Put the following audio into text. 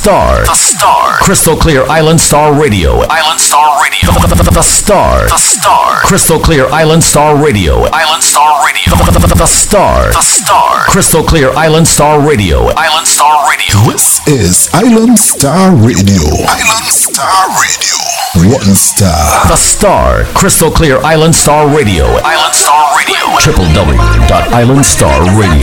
Star. The Star. Crystal Clear Island Star Radio. Island Star Radio. The Star. The Star. Crystal Clear Island Star Radio. Island Star Radio. The Star. The Star. Crystal Clear Island Star Radio. Island Star Radio. This is Island Star Radio. Island Star Radio. One star. The Star. Crystal Clear Island Star Radio. Island Star Radio. www.islandstarradio.